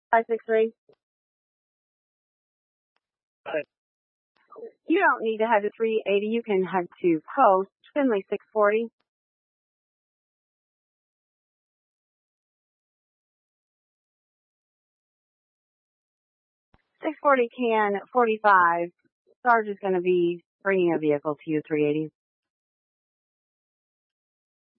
563. Hi. You don't need to head to 380. You can head to Post, Finley 640. 640 can 45. Sarge is going to be bringing a vehicle to you 380.